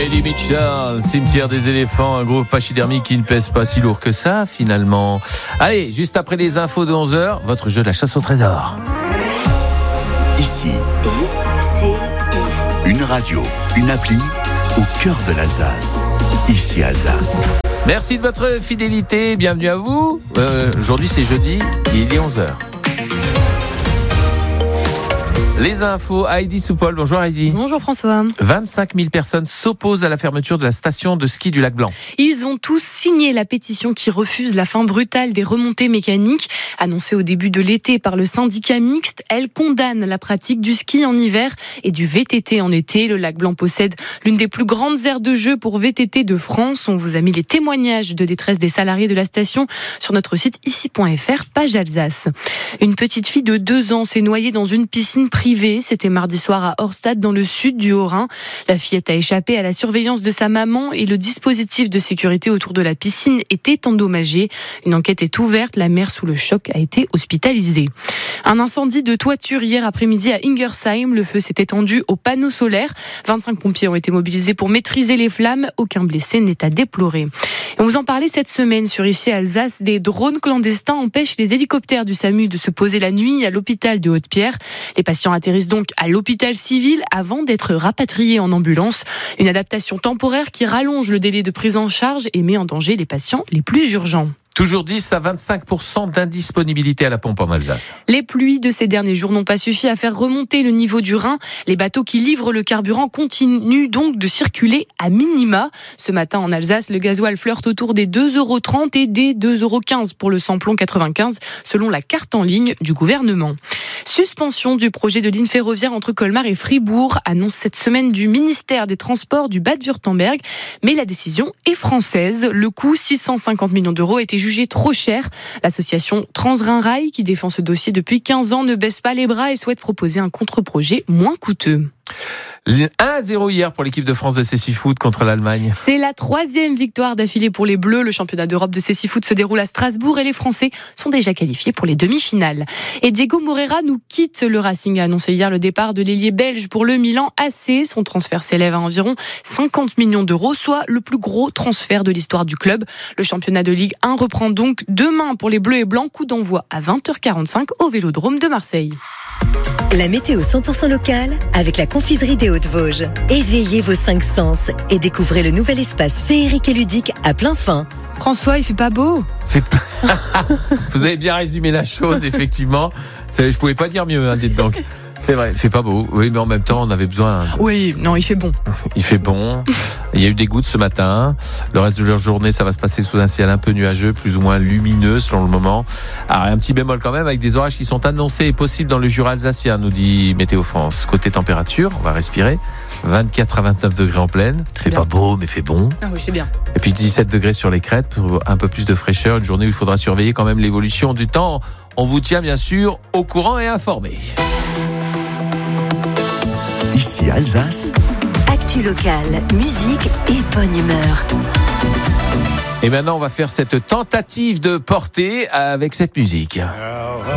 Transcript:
Eddie Mitchell, Cimetière des éléphants, un groupe pachydermique qui ne pèse pas si lourd que ça, finalement. Allez, juste après les infos de 11h, votre jeu de la chasse au trésor. Ici, une radio, une appli au cœur de l'Alsace. Ici Alsace. Merci de votre fidélité, bienvenue à vous. Aujourd'hui c'est jeudi, il est 11h. Les infos, Heidi Soupol. Bonjour Heidi. Bonjour François. 25 000 personnes s'opposent à la fermeture de la station de ski du Lac Blanc. Ils ont tous signé la pétition qui refuse la fin brutale des remontées mécaniques. Annoncée au début de l'été par le syndicat mixte, elle condamne la pratique du ski en hiver et du VTT en été. Le Lac Blanc possède l'une des plus grandes aires de jeu pour VTT de France. On vous a mis les témoignages de détresse des salariés de la station sur notre site ici.fr, page Alsace. Une petite fille de 2 ans s'est noyée dans une piscine privée. C'était mardi soir à Horstad, dans le sud du Haut-Rhin. La fillette a échappé à la surveillance de sa maman et le dispositif de sécurité autour de la piscine était endommagé. Une enquête est ouverte. La mère, sous le choc, a été hospitalisée. Un incendie de toiture hier après-midi à Ingersheim. Le feu s'est étendu aux panneaux solaires. 25 pompiers ont été mobilisés pour maîtriser les flammes. Aucun blessé n'est à déplorer. On vous en parlait cette semaine sur Ici Alsace. Des drones clandestins empêchent les hélicoptères du SAMU de se poser la nuit à l'hôpital de Haute-Pierre. Les patients atterrissent donc à l'hôpital civil avant d'être rapatriés en ambulance. Une adaptation temporaire qui rallonge le délai de prise en charge et met en danger les patients les plus urgents. Toujours 10 à 25% d'indisponibilité à la pompe en Alsace. Les pluies de ces derniers jours n'ont pas suffi à faire remonter le niveau du Rhin. Les bateaux qui livrent le carburant continuent donc de circuler à minima. Ce matin en Alsace, le gasoil flirte autour des 2,30 € et des 2,15 € pour le samplon 95, selon la carte en ligne du gouvernement. Suspension du projet de ligne ferroviaire entre Colmar et Fribourg, annonce cette semaine du ministère des Transports du Bade-Wurtemberg. Mais la décision est française. Le coût, 650 millions d'euros, a été jugé trop cher. L'association Transrhin-Rail, qui défend ce dossier depuis 15 ans, ne baisse pas les bras et souhaite proposer un contre-projet moins coûteux. 1-0 hier pour l'équipe de France de cécifoot contre l'Allemagne. C'est la 3e victoire d'affilée pour les Bleus. Le championnat d'Europe de cécifoot se déroule à Strasbourg et les Français sont déjà qualifiés pour les demi-finales. Et Diego Moreira nous quitte. Le Racing a annoncé hier le départ de l'ailier belge pour le Milan AC. Son transfert s'élève à environ 50 millions d'euros, soit le plus gros transfert de l'histoire du club. Le championnat de Ligue 1 reprend donc demain pour les Bleus et Blancs. Coup d'envoi à 20h45 au Vélodrome de Marseille. La météo 100% locale avec la confiserie des Hautes-Vosges. Éveillez vos 5 sens et découvrez le nouvel espace féerique et ludique à plein fin. François, il fait pas beau. Vous avez bien résumé la chose, effectivement. Je pouvais pas dire mieux, dites donc. C'est vrai, il fait pas beau. Oui, mais en même temps, on avait besoin. Oui, non, il fait bon. Il fait bon. Il y a eu des gouttes ce matin. Le reste de leur journée, ça va se passer sous un ciel un peu nuageux, plus ou moins lumineux selon le moment. Alors, un petit bémol quand même, avec des orages qui sont annoncés et possibles dans le Jura alsacien, nous dit Météo France. Côté température, on va respirer. 24 à 29 degrés en pleine. C'est pas beau, mais fait bon. Ah oui, c'est bien. Et puis 17 degrés sur les crêtes pour un peu plus de fraîcheur. Une journée où il faudra surveiller quand même l'évolution du temps. On vous tient bien sûr au courant et informé. Ici Alsace. Actu locale, musique et bonne humeur. Et maintenant, on va faire cette tentative de porter avec cette musique.